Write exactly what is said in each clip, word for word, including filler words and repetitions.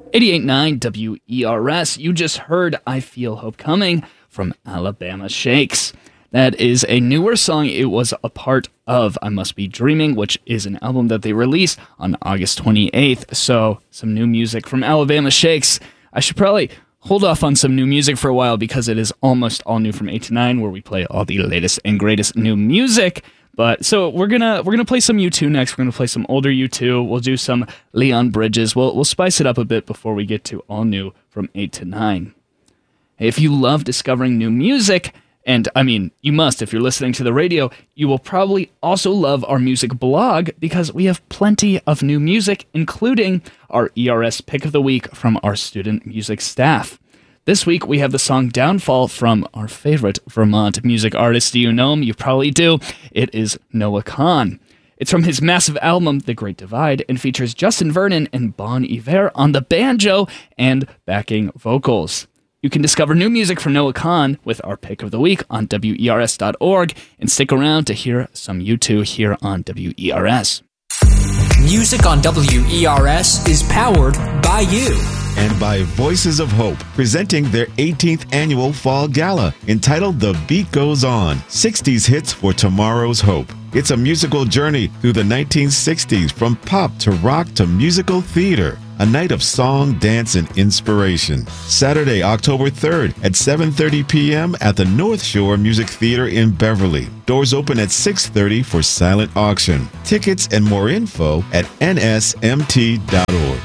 eighty-eight point nine W E R S. You just heard I Feel Hope Coming from Alabama Shakes. That is a newer song. It was a part of I Must Be Dreaming, which is an album that they released on August twenty-eighth. So, some new music from Alabama Shakes. I should probably hold off on some new music for a while because it is almost all new from eight to nine, where we play all the latest and greatest new music. But so we're gonna we're gonna play some U two next. We're gonna play some older U two. We'll do some Leon Bridges. We'll we'll spice it up a bit before we get to all new from eight to nine. Hey, if you love discovering new music, and I mean you must if you're listening to the radio, you will probably also love our music blog because we have plenty of new music, including our E R S pick of the week from our student music staff. This week, we have the song Downfall from our favorite Vermont music artist. Do you know him? You probably do. It is Noah Kahan. It's from his massive album, The Great Divide, and features Justin Vernon and Bon Iver on the banjo and backing vocals. You can discover new music from Noah Kahan with our pick of the week on W E R S dot org, and stick around to hear some U two here on W E R S. Music on W E R S is powered by you. And by Voices of Hope, presenting their eighteenth annual Fall Gala, entitled The Beat Goes On, sixties hits for tomorrow's hope. It's a musical journey through the nineteen sixties, from pop to rock to musical theater. A night of song, dance, and inspiration. Saturday, October third at seven thirty p.m. at the North Shore Music Theater in Beverly. Doors open at six thirty for silent auction. Tickets and more info at N S M T dot org.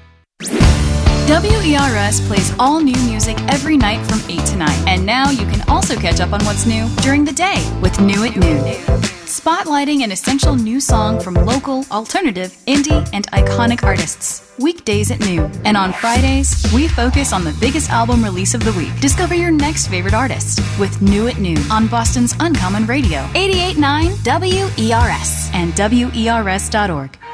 W E R S plays all new music every night from eight to nine. And now you can also catch up on what's new during the day with New at Noon. Spotlighting an essential new song from local, alternative, indie, and iconic artists. Weekdays at noon. And on Fridays, we focus on the biggest album release of the week. Discover your next favorite artist with New at Noon on Boston's Uncommon Radio. eighty-eight point nine W E R S and W E R S dot org.